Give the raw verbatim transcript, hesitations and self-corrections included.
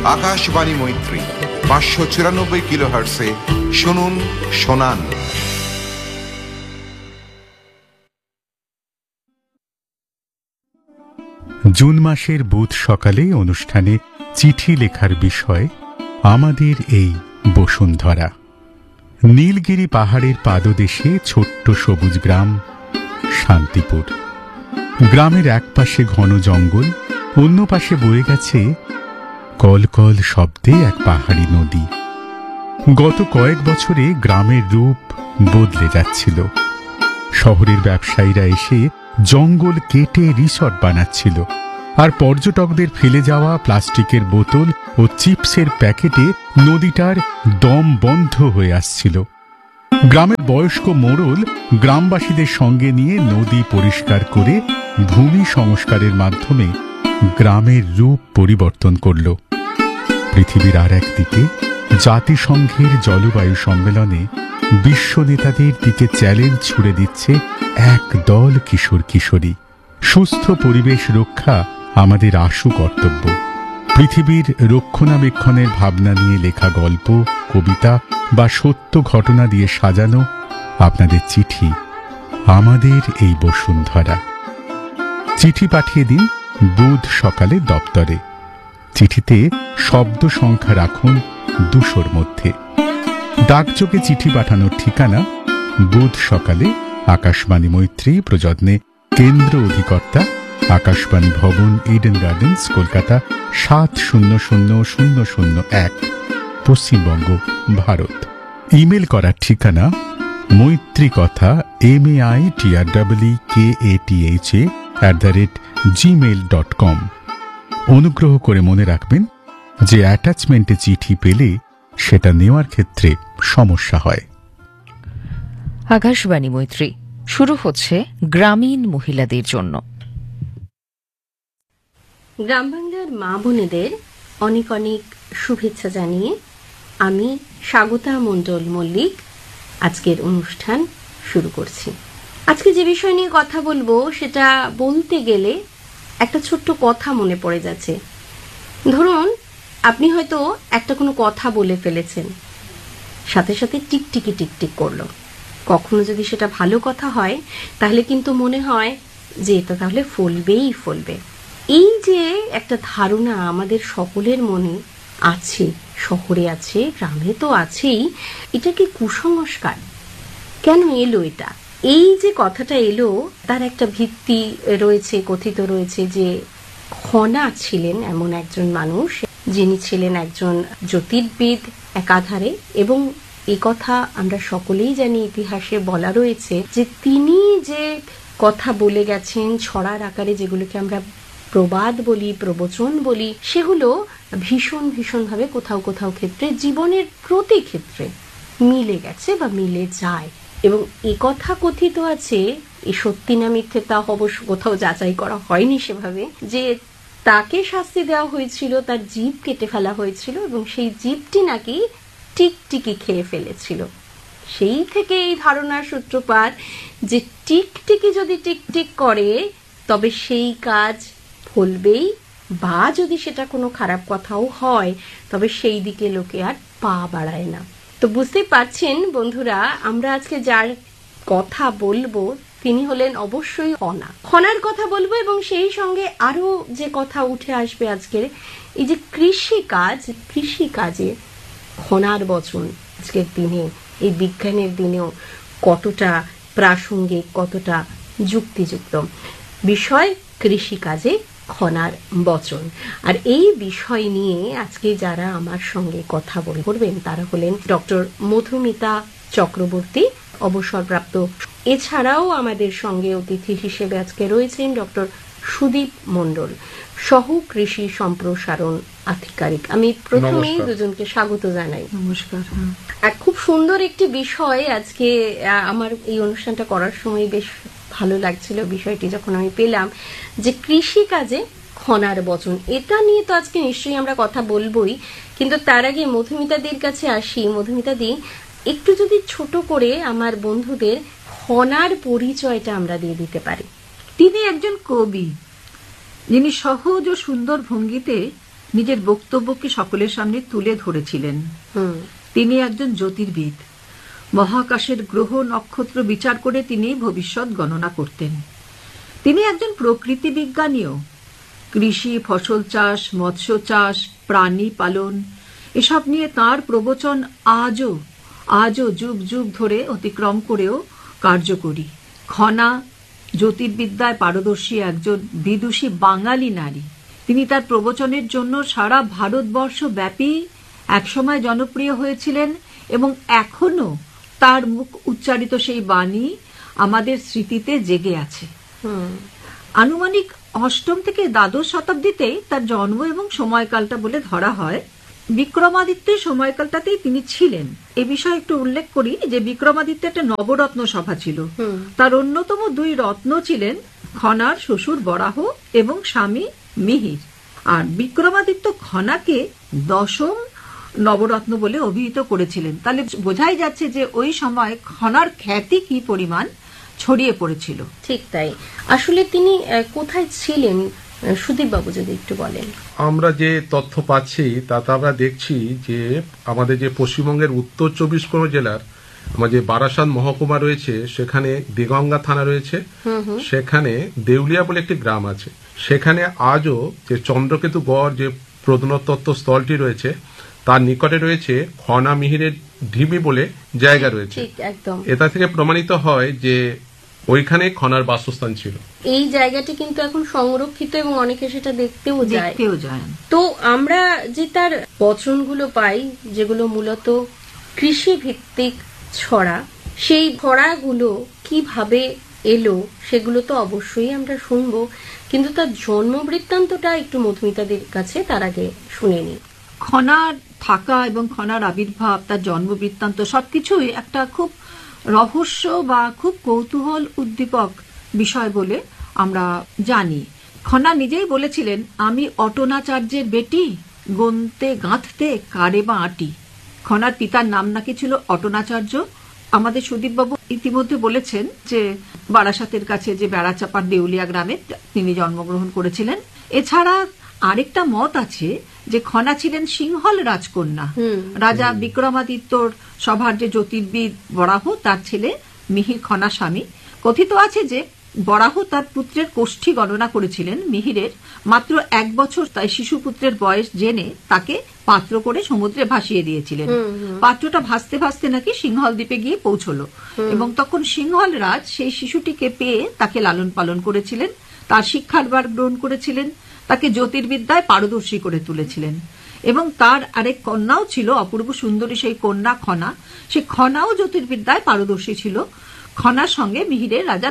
আকাশবাণী মৈত্রী পাঁচশো চুরানব্বই কিলো হার্টসে শুনুন শোনান। জুন মাসের বুধ সকালে অনুষ্ঠানে চিঠি লেখার বিষয় আমাদের এই বসুন্ধরা। নীলগিরি পাহাড়ের পাদদেশে ছোট্ট সবুজ গ্রাম শান্তিপুর। গ্রামের এক পাশে ঘন জঙ্গল, অন্য পাশে বয়ে গেছে কলকল শব্দে এক পাহাড়ি নদী। গত কয়েক বছরে গ্রামের রূপ বদলে যাচ্ছিল। শহরের ব্যবসায়ীরা এসে জঙ্গল কেটে রিসর্ট বানাচ্ছিল, আর পর্যটকদের ফেলে যাওয়া প্লাস্টিকের বোতল ও চিপসের প্যাকেটে নদীটার দম বন্ধ হয়ে আসছিল। গ্রামের বয়স্ক মোড়ল গ্রামবাসীদের সঙ্গে নিয়ে নদী পরিষ্কার করে ভূমি সংস্কারের মাধ্যমে গ্রামের রূপ পরিবর্তন করল। পৃথিবীর আর একদিকে জাতিসংঘের জলবায়ু সম্মেলনে বিশ্ব নেতাদের দিকে চ্যালেঞ্জ ছুড়ে দিচ্ছে এক দল কিশোর কিশোরী। সুস্থ পরিবেশ রক্ষা আমাদের আশু কর্তব্য। পৃথিবীর রক্ষণাবেক্ষণের ভাবনা নিয়ে লেখা গল্প, কবিতা বা সত্য ঘটনা দিয়ে সাজানো আপনাদের চিঠি আমাদের এই বসুন্ধরা। চিঠি পাঠিয়ে দিন বুধ সকালে দপ্তরে। চিঠিতে শব্দ সংখ্যা রাখুন দুশোর মধ্যে। ডাকযোগে চিঠি পাঠানোর ঠিকানা বুধ সকালে, আকাশবাণী মৈত্রী, প্রযত্নে কেন্দ্র অধিকর্তা, আকাশবাণী ভবন, ইডেন গার্ডেন্স, কলকাতা সাত শূন্য শূন্য শূন্য শূন্য এক, পশ্চিমবঙ্গ, ভারত। ইমেল করার ঠিকানা মৈত্রী কথা M A I T R double K A T H A at the rate Gmail dot com. অনুগ্রহ করে মনে রাখবেন যে অ্যাটাচমেন্টে চিঠি পেলে সেটা নেওয়ার ক্ষেত্রে সমস্যা হয়। আকাশবাণী মৈত্রী শুরু হচ্ছে গ্রামীণ মহিলাদের জন্য। গ্রাম বাংলার মা বোনেদের অনেক অনেক শুভেচ্ছা জানিয়ে আমি স্বাগতা মণ্ডল মল্লিক আজকের অনুষ্ঠান শুরু করছি। আজকে যে বিষয় নিয়ে কথা বলবো সেটা বলতে গেলে একটা ছোট্ট কথা মনে পড়ে যাচ্ছে। ধরুন আপনি হয়তো একটা কোনো কথা বলে ফেলেছেন, সাথে সাথে টিকটিকি টিকটিক করলো। কখনো যদি সেটা ভালো কথা হয় তাহলে কিন্তু মনে হয় যে এটা তাহলে ফলবেই ফলবে। এই যে একটা ধারণা আমাদের সকলের মনে আছে, শহরে আছে, গ্রামে তো আছেই, এটা কি কুসংস্কার? কেন এলো এটা? এই যে কথাটা এলো তার একটা ভিত্তি রয়েছে, কথিত রয়েছে যে খনা ছিলেন এমন একজন মানুষ যিনি ছিলেন একজন জ্যোতির্বিদ একাধারে, এবং এই কথা আমরা সকলেই জানি, ইতিহাসে বলা রয়েছে যে তিনি যে কথা বলে গেছেন ছড়ার আকারে, যেগুলোকে আমরা প্রবাদ বলি, প্রবচন বলি, সেগুলো ভীষণ ভীষণ ভাবে কোথাও কোথাও ক্ষেত্রে জীবনের প্রতি ক্ষেত্রে মিলে গেছে বা মিলে যায়। এবং এ কথা কথিত আছে, এ সত্যি না মিথ্যে তা অবশ্য কোথাও যাচাই করা হয়নি সেভাবে, যে তাকে শাস্তি দেওয়া হয়েছিল, তার জিভ কেটে ফেলা হয়েছিল এবং সেই জিভটি নাকি টিকটিকি খেয়ে ফেলেছিল। সেই থেকে এই ধারণার সূত্রপাত যে টিকটিকি যদি টিকটিক করে তবে সেই কাজ ফলবেই, বা যদি সেটা কোনো খারাপ কথাও হয় তবে সেই দিকে লোকে আর পা বাড়ায় না। তো বুঝতেই পারছেন বন্ধুরা, আমরা আজকে যার কথা বলবো তিনি হলেন অবশ্যই খনা। খনার কথা বলবো এবং সেই সঙ্গে আরো যে কথা উঠে আসবে আজকের, এই যে কৃষি কাজ, কৃষি কাজে খনার বচন আজকের দিনে, এই বিজ্ঞানের দিনেও কতটা প্রাসঙ্গিক, কতটা যুক্তিযুক্ত বিষয় কৃষি কাজে খনার বচন। আর এই বিষয় নিয়ে আজকে যারা আমার সঙ্গে কথা বলবেন তারা হলেন ডক্টর মধুমিতা চক্রবর্তী, অবসরপ্রাপ্ত। এছাড়াও আমাদের সঙ্গে অতিথি হিসেবে আজকে রয়েছেন ডক্টর সুদীপ মণ্ডল, সহ কৃষি সম্প্রসারণ আধিকারিক। আমি প্রথমেই দুজনকে স্বাগত জানাই। নমস্কার। আর খুব সুন্দর একটি বিষয় আজকে আমার এই অনুষ্ঠানটা করার সময় বেশ ভালো লাগছিল বিষয়টি যখন আমি পেলাম, যে কৃষি কাজে খনার বচন। এটা নিয়ে তো আজকে নিশ্চয়ই আমরা কথা বলবোই, কিন্তু তার আগে মধুমিতাদির কাছে আসি। মধুমিতাদি, একটু যদি ছোট করে আমার বন্ধুদের খনার পরিচয়টা আমরা দিয়ে দিতে পারি। তিনি একজন কবি যিনি সহজ ও সুন্দর ভঙ্গিতে নিজের বক্তব্যকে সকলের সামনে তুলে ধরেছিলেন। হুম তিনি একজন জ্যোতির্বিদ। মহাকাশের গ্রহ নক্ষত্র বিচার করে তিনি ভবিষ্যৎ গণনা করতেন। তিনি একজন প্রকৃতি বিজ্ঞানীও। কৃষি, ফসল চাষ, মৎস্য চাষ, প্রাণী পালন এসব নিয়ে তার প্রবচন আজও আজও যুগ যুগ ধরে অতিক্রম করেও কার্যকরী। খনা জ্যোতির্বিদ্যায় পারদর্শী একজন বিদুষী বাঙালি নারী। তিনি তার প্রবচনের জন্য সারা ভারতবর্ষ ব্যাপী একসময় জনপ্রিয় হয়েছিলেন এবং এখনো তার মুখ উচ্চারিত সেই বাণী আমাদের স্মৃতিতে জেগে আছে। হুম আনুমানিক অষ্টম থেকে দ্বাদশ শতাব্দীতেই তার জন্ম এবং সময়কালটা বলে ধরা হয়। বিক্রমাদিত্যের সময়কালটাতেই তিনি ছিলেন। এ বিষয়ে একটু উল্লেখ করি যে বিক্রমাদিত্য একটা নবরত্ন সভা ছিল। তার অন্যতম দুই রত্ন ছিলেন খনার শ্বশুর বরাহ এবং স্বামী মিহির। আর বিক্রমাদিত্য খনাকে দশম নবরত্ন বলে অভিহিত করেছিলেন। তাহলে বোঝাই যাচ্ছে যে ওই সময় খনার খ্যাতি কি পরিমাণ ছড়িয়ে পড়েছিল। ঠিক তাই। আসলে তিনি আহ, কোথায় ছিলেন সুদীপ বাবু যদি একটু বলেন। আমরা যে তথ্য পাচ্ছি তাতে আমরা দেখছি যে আমাদের যে পশ্চিমবঙ্গের উত্তর চব্বিশ পরগনা জেলার আমাদের যে বারাসাত মহকুমা রয়েছে সেখানে দেগঙ্গা থানা রয়েছে, সেখানে দেউলিয়া বলে একটি গ্রাম আছে। সেখানে আজও যে চন্দ্রকেতু গড় যে প্রত্নতত্ত্ব স্থলটি রয়েছে তার নিকটে রয়েছে খনা মিহিরের ঢিবি বলে জায়গা রয়েছে। ঠিক একদম। এটা থেকে প্রমাণিত হয় যে ওইখানে খনার বাসস্থান ছিল। এই জায়গাটি কিন্তু এখন সংরক্ষিত এবং অনেকে সেটা দেখতেও যায়। দেখতেও যায়। তো আমরা যে তার বচনগুলো পাই যেগুলো মূলত কৃষি ভিত্তিক ছড়া, সেই ছড়াগুলো কিভাবে এলো সেগুলো তো অবশ্যই আমরা শুনবো, কিন্তু তার জন্ম বৃত্তান্তটা একটু মধুমিতাদের কাছে তার আগে শুনে নিই। খনার থাকা এবং খনার আবির্ভাব, তার জন্ম বৃত্তান্ত সবকিছুই একটা খুব রহস্য বা খুব কৌতূহল উদ্দীপক বিষয় বলে আমরা জানি। খনা নিজেই বলেছিলেন, আমি অটনাচার্যের বেটি, গন্তে গাঁথতে কারে বা আটি। খনার পিতার নাম নাকি ছিল অটনাচার্য। আমাদের সুদীপবাবু ইতিমধ্যে বলেছেন যে বারাসাতের কাছে যে বেড়াচাপার দেউলিয়া গ্রামে তিনি জন্মগ্রহণ করেছিলেন। এছাড়া আরেকটা মত আছে যে খনা ছিলেন সিংহল রাজকন্যা। রাজা বিক্রমাদিত্যর সভার যে জ্যোতির্বিদ বরাহ তার ছেলে মিহির খনা স্বামী। কথিত আছে যে বরাহ তার পুত্রের কোষ্ঠী গণনা করেছিলেন মিহিরের মাত্র এক বছর, তাই শিশুপুত্রের বয়স জেনে তাকে পাত্র করে সমুদ্রে ভাসিয়ে দিয়েছিলেন। পাত্রটা ভাসতে ভাসতে নাকি সিংহল দ্বীপে গিয়ে পৌঁছলো এবং তখন সিংহল রাজ সেই শিশুটিকে পেয়ে তাকে লালন পালন করেছিলেন, তার শিক্ষার ভার গ্রহণ করেছিলেন, তাকে জ্যোতির্বিদ্যায় পারদর্শী করে তুলেছিলেন। এবং তার আরেক কন্যাও ছিল, অপূর্ব সুন্দরী সেই কন্যা খনা। সে খনাও জ্যোতির্বিদ্যায় পারদর্শী ছিল। খনার সঙ্গে মিহিরের রাজা